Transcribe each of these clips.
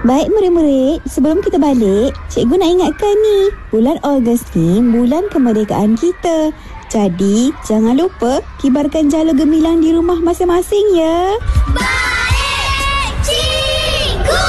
Baik murid-murid, sebelum kita balik, cikgu nak ingatkan ni, bulan Ogos ni bulan kemerdekaan kita. Jadi, jangan lupa kibarkan jala gemilang di rumah masing-masing ya. Baik, cikgu!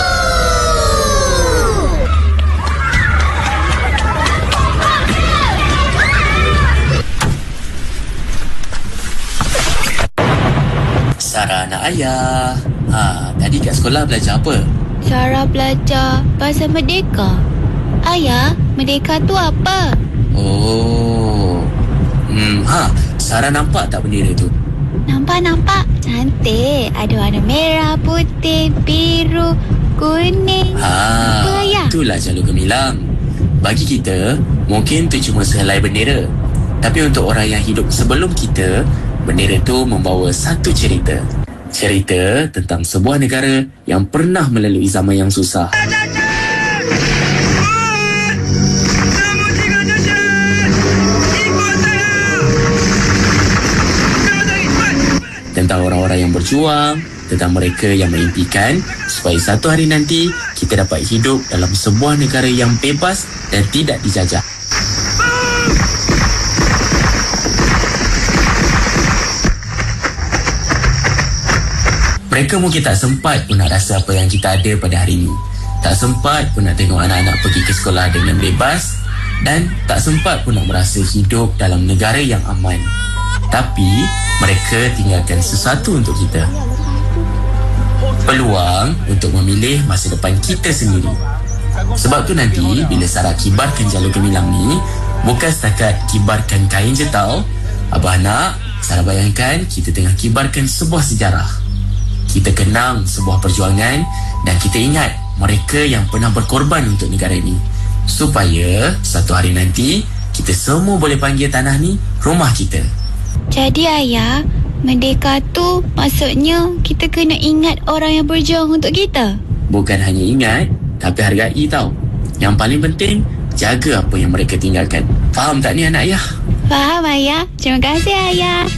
Sarah anak ayah. Tadi kat sekolah belajar apa? Sarah belajar pasal merdeka. Ayah, merdeka tu apa? Oh. Sarah nampak tak bendera tu? Nampak. Cantik. Ada warna merah, putih, biru, kuning. Apa, Ayah? Itulah jalur gemilang. Bagi kita, mungkin tu cuma sehelai bendera. Tapi untuk orang yang hidup sebelum kita, bendera tu membawa satu cerita. Cerita tentang sebuah negara yang pernah melalui zaman yang susah. Tentang orang-orang yang berjuang, tentang mereka yang mengimpikan supaya satu hari nanti kita dapat hidup dalam sebuah negara yang bebas dan tidak dijajah. Mereka mungkin tak sempat pun nak rasa apa yang kita ada pada hari ini. Tak sempat pun nak tengok anak-anak pergi ke sekolah dengan bebas. Dan tak sempat pun nak merasa hidup dalam negara yang aman. Tapi, mereka tinggalkan sesuatu untuk kita. Peluang untuk memilih masa depan kita sendiri. Sebab tu nanti, bila Sarah kibarkan jalur gemilang ni, bukan setakat kibarkan kain je tau. Abah nak, Sarah bayangkan kita tengah kibarkan sebuah sejarah. Kita kenang sebuah perjuangan dan kita ingat mereka yang pernah berkorban untuk negara ini. Supaya satu hari nanti kita semua boleh panggil tanah ni rumah kita. Jadi Ayah, merdeka tu maksudnya kita kena ingat orang yang berjuang untuk kita? Bukan hanya ingat, tapi hargai tau. Yang paling penting, jaga apa yang mereka tinggalkan. Faham tak ni anak ayah? Faham Ayah. Terima kasih Ayah.